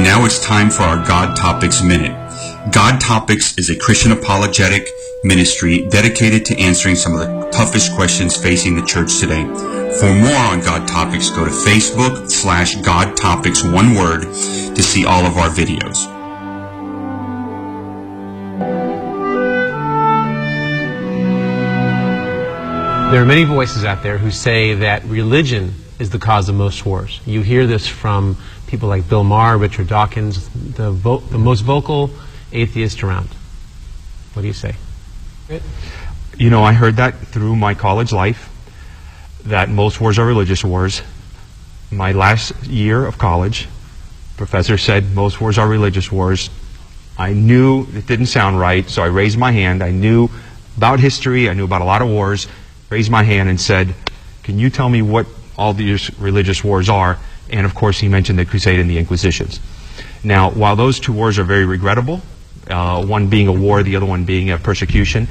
now it's time for our God Topics Minute. God Topics is a Christian apologetic ministry dedicated to answering some of the toughest questions facing the church today. For more on God Topics, go to Facebook/God Topics, one word, to see all of our videos. There are many voices out there who say that religion is the cause of most wars. You hear this from people like Bill Maher, Richard Dawkins, the most vocal atheist around. What do you say? You know, I heard that through my college life, that most wars are religious wars. My last year of college, professor said most wars are religious wars. I knew it didn't sound right, so I raised my hand. I knew about history, I knew about a lot of wars, raised my hand and said, can you tell me what all these religious wars are? And of course he mentioned the Crusade and the Inquisitions. Now, while those two wars are very regrettable, one being a war, the other one being a persecution,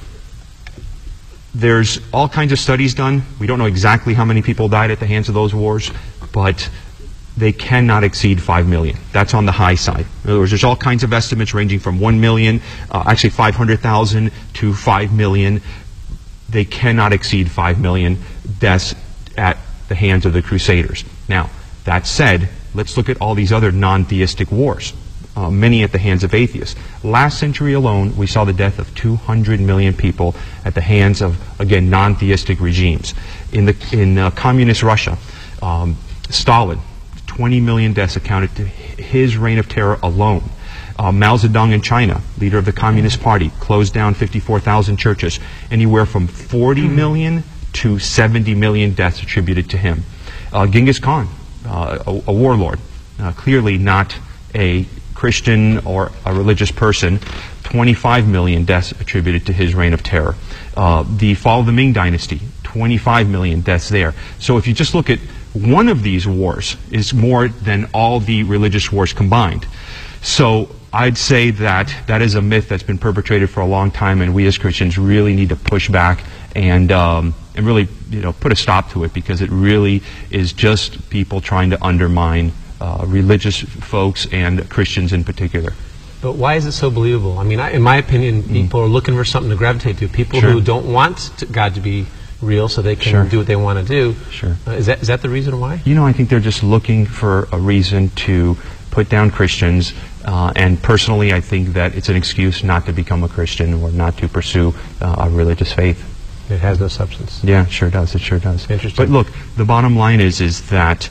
there's all kinds of studies done. We don't know exactly how many people died at the hands of those wars, but they cannot exceed 5 million. That's on the high side. In other words, there's all kinds of estimates ranging from 1 million, actually 500,000 to 5 million. They cannot exceed 5 million deaths at the hands of the Crusaders. Now, that said, let's look at all these other non-theistic wars, many at the hands of atheists. Last century alone, we saw the death of 200 million people at the hands of, again, non-theistic regimes. In communist Russia, Stalin, 20 million deaths accounted to his reign of terror alone. Mao Zedong in China, leader of the Communist Party, closed down 54,000 churches. Anywhere from 40 million to 70 million deaths attributed to him. Genghis Khan, a warlord, clearly not a Christian or a religious person, 25 million deaths attributed to his reign of terror. The fall of the Ming Dynasty, 25 million deaths there. So if you just look at one of these wars, is more than all the religious wars combined. So I'd say that that is a myth that's been perpetrated for a long time, and we as Christians really need to push back and really, put a stop to it, because it really is just people trying to undermine religious folks and Christians in particular. But why is it so believable? I mean, in my opinion, people are looking for something to gravitate to. People who don't want God to be real so they can do what they want to do. Is that the reason why? I think they're just looking for a reason to put down Christians, and personally I think that it's an excuse not to become a Christian or not to pursue a religious faith. It has no substance. Yeah, it sure does. It sure does. Interesting. But look, the bottom line is that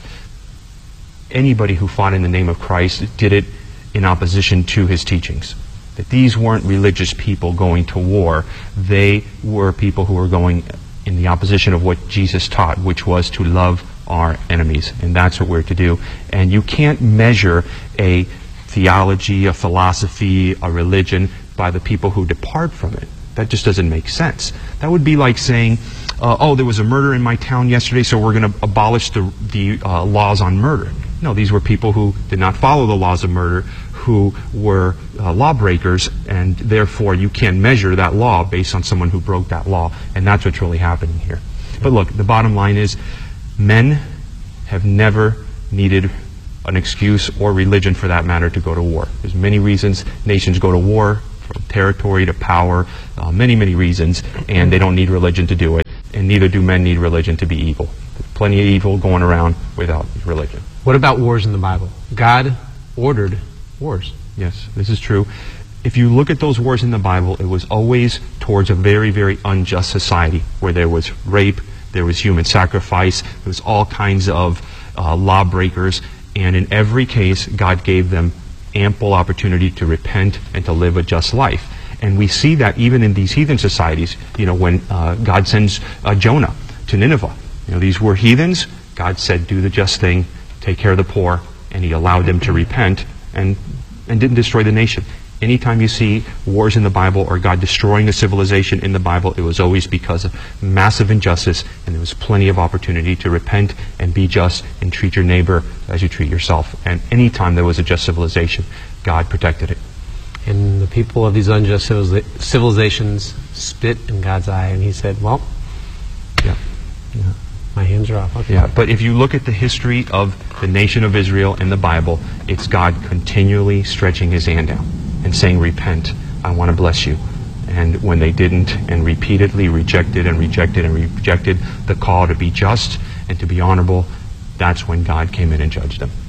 anybody who fought in the name of Christ did it in opposition to his teachings. That these weren't religious people going to war. They were people who were going in the opposition of what Jesus taught, which was to love our enemies. And that's what we're to do. And you can't measure a theology, a philosophy, a religion by the people who depart from it. That just doesn't make sense. That would be like saying, oh, there was a murder in my town yesterday, so we're going to abolish the laws on murder. No, these were people who did not follow the laws of murder, who were lawbreakers, and therefore you can't measure that law based on someone who broke that law. And that's what's really happening here. But look, the bottom line is, men have never needed an excuse, or religion for that matter, to go to war. There's many reasons nations go to war, from territory to power, many, many reasons, and they don't need religion to do it, and neither do men need religion to be evil. There's plenty of evil going around without religion. What about wars in the Bible? God ordered wars. Yes, this is true. If you look at those wars in the Bible, it was always towards a very, very unjust society, where there was rape, there was human sacrifice, there was all kinds of lawbreakers, and in every case, God gave them ample opportunity to repent and to live a just life. And we see that even in these heathen societies, when God sends Jonah to Nineveh. These were heathens. God said, do the just thing, take care of the poor, and he allowed them to repent and didn't destroy the nation. Anytime you see wars in the Bible or God destroying a civilization in the Bible, it was always because of massive injustice, and there was plenty of opportunity to repent and be just and treat your neighbor as you treat yourself. And anytime there was a just civilization, God protected it. And the people of these unjust civilizations spit in God's eye, and he said, well, My hands are off. Okay. Yeah, but if you look at the history of the nation of Israel in the Bible, it's God continually stretching his hand out and saying, repent, I want to bless you. And when they didn't, and repeatedly rejected the call to be just and to be honorable, that's when God came in and judged them.